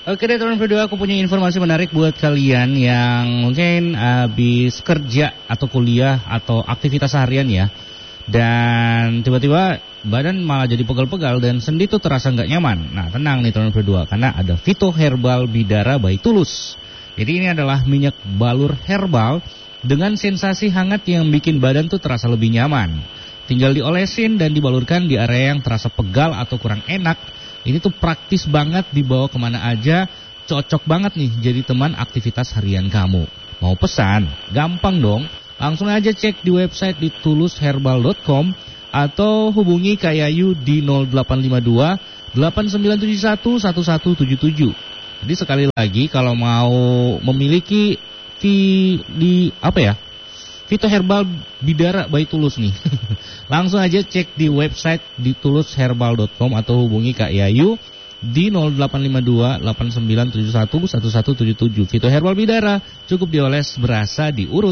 Oke deh teman berdua, aku punya informasi menarik buat kalian yang mungkin habis kerja atau kuliah atau aktivitas harian ya. Dan tiba-tiba badan malah jadi pegal-pegal dan sendi tuh terasa nggak nyaman. Nah tenang nih teman berdua, karena ada Vito Herbal Bidara by Tulus. Jadi ini adalah minyak balur herbal dengan sensasi hangat yang bikin badan tuh terasa lebih nyaman. Tinggal diolesin dan dibalurkan di area yang terasa pegal atau kurang enak. Ini tuh praktis banget, dibawa kemana aja, cocok banget nih jadi teman aktivitas harian kamu. Mau pesan? Gampang dong, langsung aja cek di website di tulusherbal.com atau hubungi Kak Yayu di 0852 8971 1177. Jadi sekali lagi kalau mau memiliki Vito Herbal Bidara by Tulus nih. Langsung aja cek di website di tulusherbal.com atau hubungi Kak Yayu di 0852 8971 1177. Vito Herbal Bidara cukup dioles berasa diurut.